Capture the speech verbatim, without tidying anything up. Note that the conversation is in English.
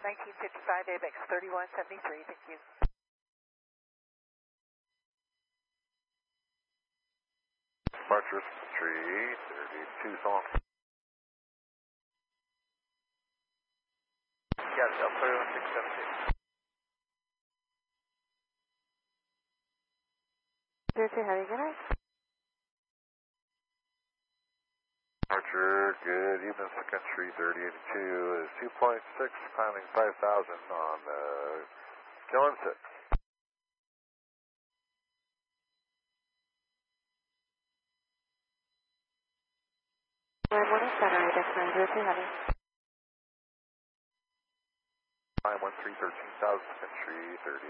nineteen fifty-five, A B X thirty-one seventy-three, thank you. Departure three thirty-two, so long. Yeah, Delta six seven six. zero two, heavy, good night. Departure, good evening, second three thirty eighty-two is two point six, climbing five thousand on uh, Killin six. nine one center, A B X nine zero two, heavy. nine one three thirteen thousand, second three thirty.